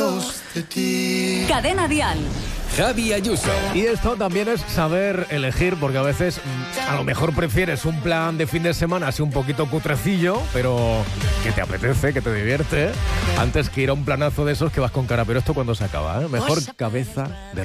recuerdos de ti. Cadena Dial. Javi Ayuso. Y esto también es saber elegir, porque a veces a lo mejor prefieres un plan de fin de semana así un poquito cutrecillo, pero que te apetece, que te divierte, antes que ir a un planazo de esos que vas con cara, pero esto cuando se acaba, ¿eh? Mejor cabeza de